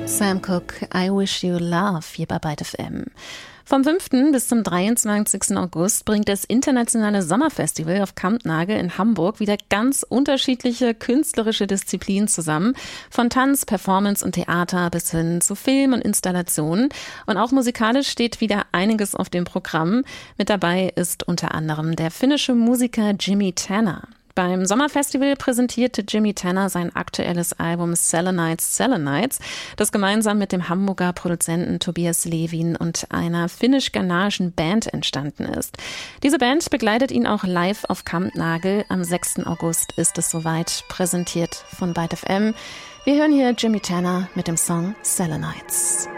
Sam Cooke, I Wish You Love, hier bei Byte FM. Vom 5. bis zum 23. August bringt das internationale Sommerfestival auf Kampnagel in Hamburg wieder ganz unterschiedliche künstlerische Disziplinen zusammen. Von Tanz, Performance und Theater bis hin zu Film und Installationen. Und auch musikalisch steht wieder einiges auf dem Programm. Mit dabei ist unter anderem der finnische Musiker Jimi Tanner. Beim Sommerfestival präsentierte Jimi Tanner sein aktuelles Album Selenites, das gemeinsam mit dem Hamburger Produzenten Tobias Levin und einer finnisch-ghanaischen Band entstanden ist. Diese Band begleitet ihn auch live auf Kampnagel. Am 6. August ist es soweit, präsentiert von Byte FM. Wir hören hier Jimi Tanner mit dem Song Selenites.